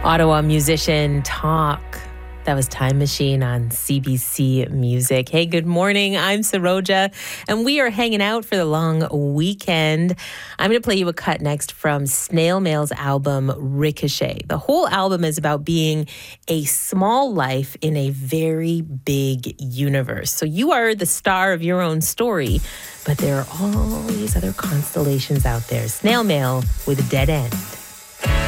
Ottawa musician Talk. That was Time Machine on CBC Music. Hey, good morning. I'm Saroja, and we are hanging out for the long weekend. I'm going to play you a cut next from Snail Mail's album, Ricochet. The whole album is about being a small life in a very big universe. So you are the star of your own story, but there are all these other constellations out there. Snail Mail with a dead end.